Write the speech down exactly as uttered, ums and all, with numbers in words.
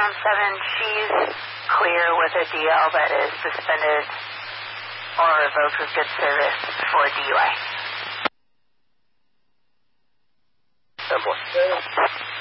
Zone seven, she's clear with a D L that is suspended or revoked with good service for D U I. ten four.